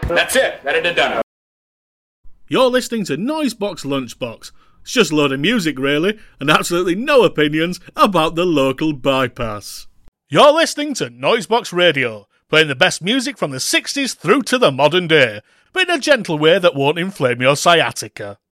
That's it. That it done it. You're listening to Noisebox Lunchbox. It's just a load of music, really, and absolutely no opinions about the local bypass. You're listening to Noisebox Radio, playing the best music from the 60s through to the modern day, but in a gentle way that won't inflame your sciatica.